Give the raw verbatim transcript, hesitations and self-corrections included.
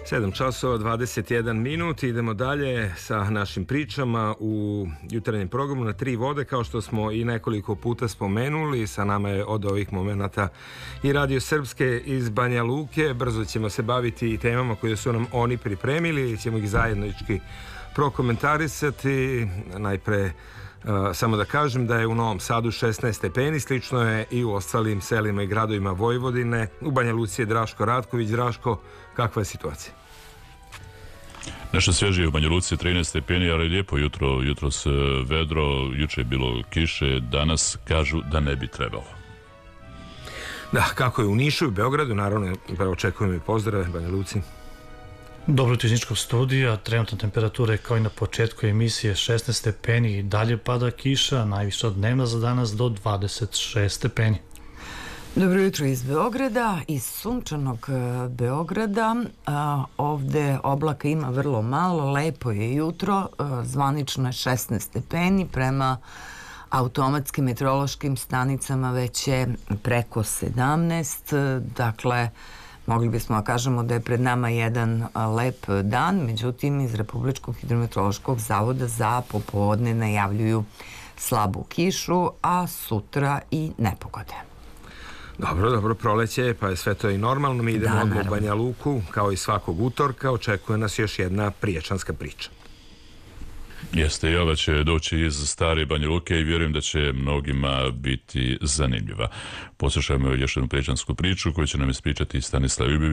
sedam časova dvadeset jedan minut. Idemo dalje sa našim pričama u jutarnjem programu na tri vode. Kao što smo i nekoliko puta spomenuli, sa nama je od ovih momenata i Radio Srpske iz Banja Luke. Brzo ćemo se baviti i temama koje su nam oni pripremili i ćemo ih zajednički prokomentarisati. Najpre Uh, samo da kažem da je u Novom Sadu šesnaest stepeni, slično je i u ostalim selima i gradovima Vojvodine. U Banja Luci je Draško Ratković. Draško, kakva je situacija? Nešto svježije u Banja Luci, trinaest stepeni, ali lijepo jutro, jutro se vedro, juče je bilo kiše, danas kažu da ne bi trebalo. Da, kako je u Nišu i u Beogradu, naravno, očekujemo i pozdrave Banja Luci. Dobro tehničkog studija, trenutna temperatura je kao i na početku emisije šesnaest stepeni i dalje pada kiša, najviša dnevna za danas do dvadeset šest stepeni. Dobro jutro iz Beograda, iz sunčanog Beograda. Ovde oblaka ima vrlo malo, lepo je jutro, zvanično je šesnaest stepeni, prema automatskim meteorološkim stanicama već je preko sedamnaest, dakle mogli bismo da kažemo da je pred nama jedan lep dan, međutim iz Republičkog hidrometeorološkog zavoda za popodne najavljuju slabu kišu, a sutra i nepogode. Dobro, dobro, proleće, pa je sve to i normalno. Mi idemo odmah u Banja Luku, kao i svakog utorka, očekuje nas još jedna priječanska priča. Jeste, i ova će doći iz stare Banja Luke i vjerujem da će mnogima biti zanimljiva. Poslušajmo još jednu priječansku priču koju će nam ispričati Stanislav Ljubić.